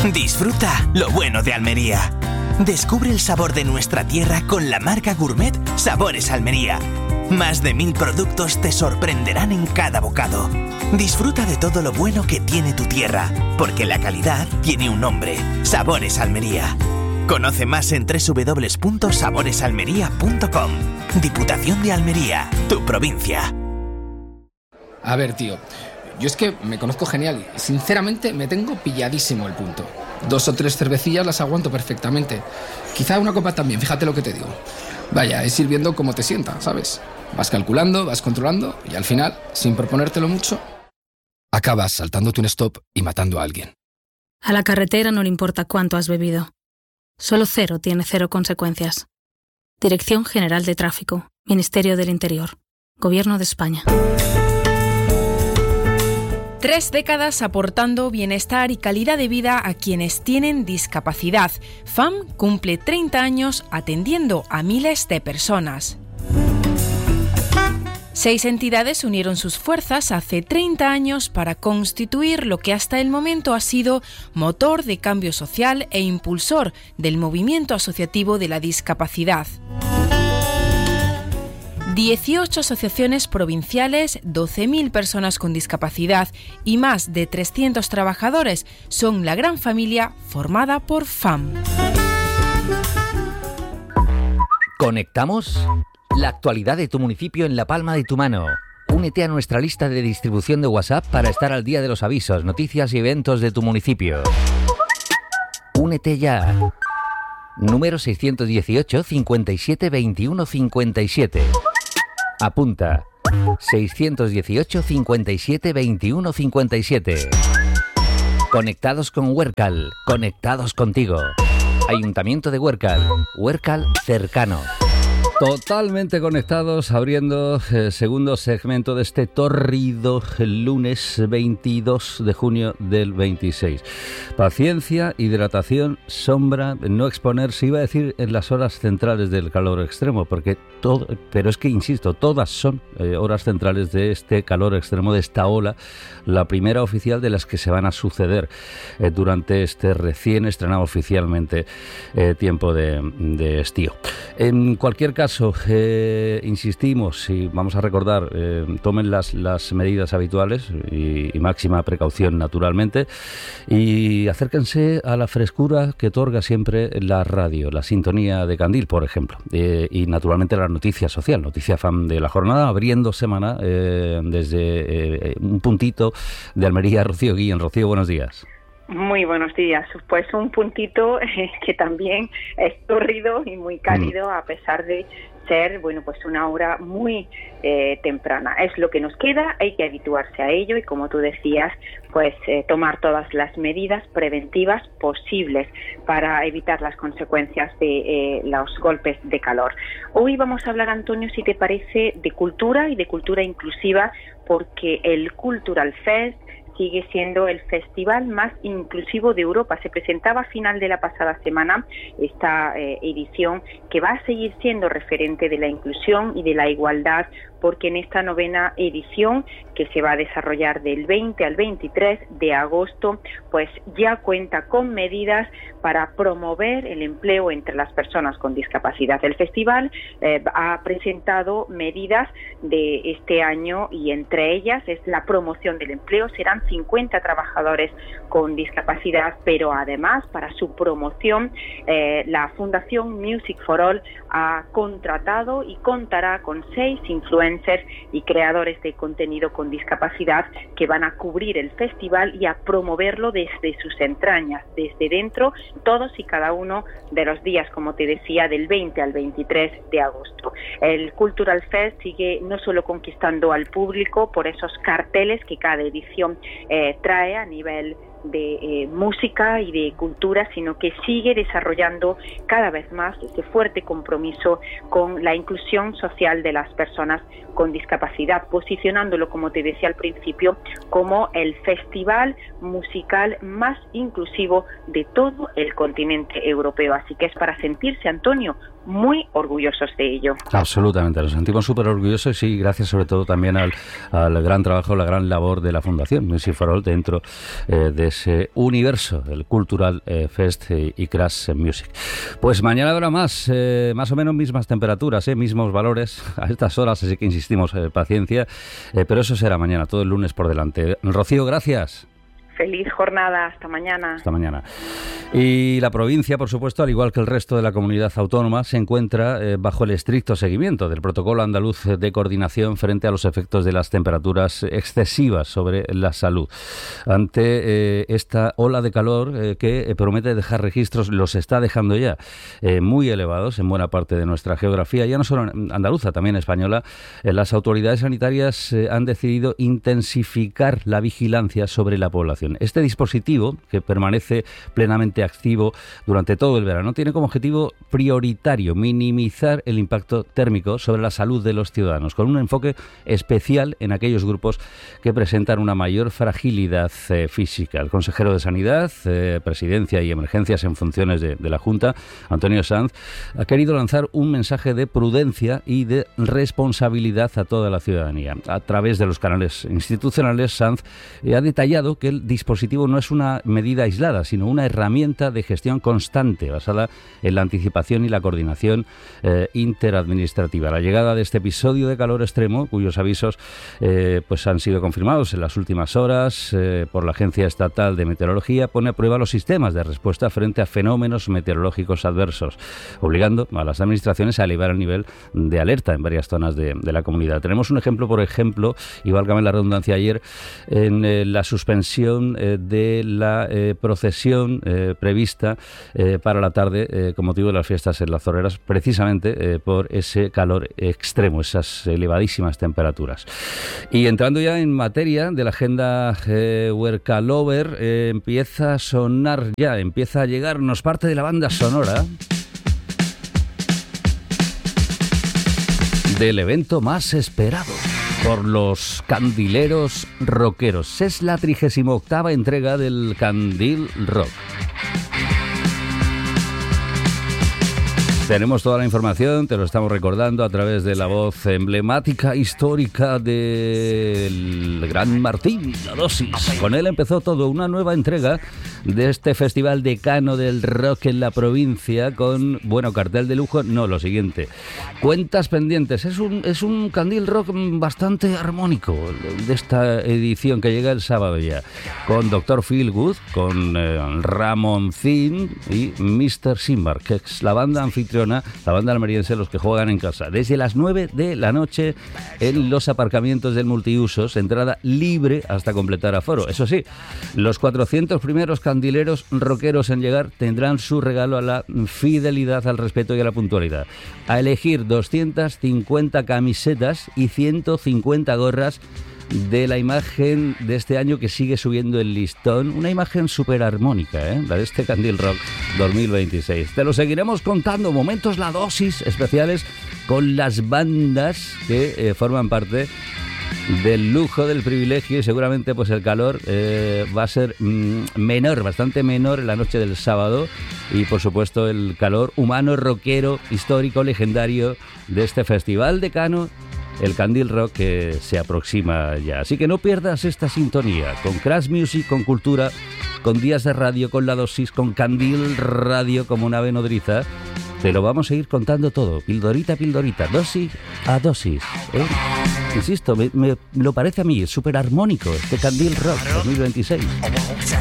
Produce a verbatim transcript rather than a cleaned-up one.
Disfruta lo bueno de Almería. Descubre el sabor de nuestra tierra con la marca gourmet Sabores Almería. Más de mil productos te sorprenderán en cada bocado. Disfruta de todo lo bueno que tiene tu tierra, porque la calidad tiene un nombre: Sabores Almería. Conoce más en doble u doble u doble u punto sabores almería punto com. Diputación de Almería, tu provincia. A ver, tío, yo es que me conozco genial y sinceramente me tengo pilladísimo el punto. Dos o tres cervecillas las aguanto perfectamente. Quizá una copa también, fíjate lo que te digo. Vaya, es ir viendo cómo te sienta, ¿sabes? Vas calculando, vas controlando y al final, sin proponértelo mucho, acabas saltándote un stop y matando a alguien. A la carretera no le importa cuánto has bebido. Solo cero tiene cero consecuencias. Dirección General de Tráfico, Ministerio del Interior, Gobierno de España. Tres décadas aportando bienestar y calidad de vida a quienes tienen discapacidad. F A M cumple treinta años atendiendo a miles de personas. Seis entidades unieron sus fuerzas hace treinta años para constituir lo que hasta el momento ha sido motor de cambio social e impulsor del movimiento asociativo de la discapacidad. dieciocho asociaciones provinciales, doce mil personas con discapacidad y más de trescientos trabajadores son la gran familia formada por F A M. ¿Conectamos? La actualidad de tu municipio en la palma de tu mano. Únete a nuestra lista de distribución de WhatsApp para estar al día de los avisos, noticias y eventos de tu municipio. Únete ya. Número seiscientos dieciocho, cincuenta y siete, veintiuno, cincuenta y siete. Apunta. seiscientos dieciocho, cincuenta y siete, veintiuno, cincuenta y siete. Conectados con Huércal. Conectados contigo. Ayuntamiento de Huércal. Huércal cercano. Totalmente conectados, abriendo el segundo segmento de este tórrido lunes veintidós de junio del veintiséis. Paciencia, hidratación, sombra, no exponerse, iba a decir en las horas centrales del calor extremo, porque todo, pero es que insisto, todas son eh, horas centrales de este calor extremo, de esta ola, la primera oficial de las que se van a suceder eh, durante este recién estrenado oficialmente eh, tiempo de, de estío. En cualquier caso, Eh, insistimos y vamos a recordar, eh, tomen las, las medidas habituales y, y máxima precaución naturalmente, y acérquense a la frescura que otorga siempre la radio, la sintonía de Candil, por ejemplo, eh, y naturalmente la noticia social, noticia F A M de la jornada, abriendo semana eh, desde eh, un puntito de Almería. Rocío Guillén. Rocío, buenos días. Muy buenos días. Pues un puntito eh, que también es tórrido y muy cálido, a pesar de ser, bueno, pues una hora muy eh, temprana. Es lo que nos queda, hay que habituarse a ello y, como tú decías, pues eh, tomar todas las medidas preventivas posibles para evitar las consecuencias de eh, los golpes de calor. Hoy vamos a hablar, Antonio, si te parece, de cultura y de cultura inclusiva, porque el Cultural Fest sigue siendo el festival más inclusivo de Europa. Se presentaba a final de la pasada semana esta eh, edición, que va a seguir siendo referente de la inclusión y de la igualdad, porque en esta novena edición, que se va a desarrollar del veinte al veintitrés de agosto, pues ya cuenta con medidas para promover el empleo entre las personas con discapacidad. El festival eh, ha presentado medidas de este año y entre ellas es la promoción del empleo. Serán cincuenta trabajadores con discapacidad, pero además, para su promoción, eh, la Fundación Music for All ha contratado y contará con seis influencers y creadores de contenido con discapacidad que van a cubrir el festival y a promoverlo desde sus entrañas, desde dentro, todos y cada uno de los días, como te decía, del veinte al veintitrés de agosto. El Cultural Fest sigue no solo conquistando al público por esos carteles que cada edición eh, trae a nivel de eh, música y de cultura, sino que sigue desarrollando cada vez más ese fuerte compromiso con la inclusión social de las personas con discapacidad, posicionándolo, como te decía al principio, como el festival musical más inclusivo de todo el continente europeo. Así que es para sentirse, Antonio, muy orgullosos de ello. Absolutamente, nos sentimos súper orgullosos y gracias sobre todo también al, al gran trabajo, la gran labor de la Fundación Music for All dentro eh, de ese universo, el Cultural eh, Fest y, y Crash Music. Pues mañana habrá más, eh, más o menos mismas temperaturas, eh, mismos valores a estas horas, así que insistimos, eh, paciencia, eh, pero eso será mañana, todo el lunes por delante. Rocío, gracias. Feliz jornada, hasta mañana. Hasta mañana. Y la provincia, por supuesto, al igual que el resto de la comunidad autónoma, se encuentra eh, bajo el estricto seguimiento del protocolo andaluz de coordinación frente a los efectos de las temperaturas excesivas sobre la salud. Ante eh, esta ola de calor eh, que eh, promete dejar registros, los está dejando ya, eh, muy elevados en buena parte de nuestra geografía, ya no solo andaluza, también española, eh, las autoridades sanitarias eh, han decidido intensificar la vigilancia sobre la población. Este dispositivo, que permanece plenamente activo durante todo el verano, tiene como objetivo prioritario minimizar el impacto térmico sobre la salud de los ciudadanos, con un enfoque especial en aquellos grupos que presentan una mayor fragilidad eh, física. El consejero de Sanidad, eh, Presidencia y Emergencias en funciones de, de la Junta, Antonio Sanz, ha querido lanzar un mensaje de prudencia y de responsabilidad a toda la ciudadanía. A través de los canales institucionales, Sanz eh, ha detallado que el dispositivo no es una medida aislada, sino una herramienta de gestión constante basada en la anticipación y la coordinación eh, interadministrativa. La llegada de este episodio de calor extremo, cuyos avisos eh, pues han sido confirmados en las últimas horas eh, por la Agencia Estatal de Meteorología, pone a prueba los sistemas de respuesta frente a fenómenos meteorológicos adversos, obligando a las administraciones a elevar el nivel de alerta en varias zonas de, de la comunidad. Tenemos un ejemplo, por ejemplo, y válgame la redundancia, ayer en eh, la suspensión de la eh, procesión eh, prevista eh, para la tarde eh, con motivo de las fiestas en las Zorreras, precisamente eh, por ese calor extremo, esas elevadísimas temperaturas. Y entrando ya en materia de la agenda eh, Huercalover, eh, empieza a sonar ya, empieza a llegarnos parte de la banda sonora del evento más esperado por los candileros rockeros. Es la trigésima octava entrega del Candil Rock. Tenemos toda la información, te lo estamos recordando a través de la voz emblemática, histórica del gran Martín, La Dosis. Con él empezó todo, una nueva entrega de este festival decano del rock en la provincia con, bueno, cartel de lujo, no, lo siguiente, cuentas pendientes. Es un, es un Candil Rock bastante armónico de esta edición que llega el sábado ya, con doctor Feelgood, con eh, Ramoncín y mister Simbar, que es la banda anfitriona, la banda almeriense, los que juegan en casa, desde las nueve de la noche en los aparcamientos del multiusos, entrada libre hasta completar aforo. Eso sí, los cuatrocientos primeros candileros rockeros en llegar tendrán su regalo a la fidelidad, al respeto y a la puntualidad. A elegir doscientas cincuenta camisetas y ciento cincuenta gorras de la imagen de este año que sigue subiendo el listón, una imagen súper armónica, ¿eh? La de este Candil Rock dos mil veintiséis. Te lo seguiremos contando, momentos La Dosis especiales con las bandas que eh, forman parte del lujo, del privilegio, y seguramente pues el calor eh, va a ser mm, menor, bastante menor en la noche del sábado, y por supuesto el calor humano, rockero, histórico, legendario de este festival decano, el Candil Rock, que se aproxima ya. Así que no pierdas esta sintonía con Crash Music, con cultura, con días de radio, con La Dosis, con Candil Radio como una ave nodriza. Te lo vamos a ir contando todo, pildorita a pildorita, dosis a dosis, ¿eh? Insisto, me, me lo parece a mí, es súper armónico este Candil Rock dos mil veintiséis.